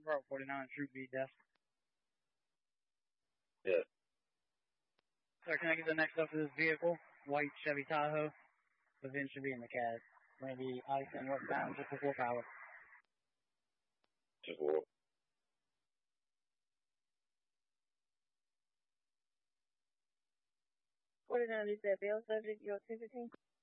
Bravo 49, Troop B, desk. Yeah. Sir, can I get the next up for this vehicle? White Chevy Tahoe. The VIN should be in the cab. Going to be ice and westbound, just before power. Just walk. What is that? Is that bail subject? Your 15?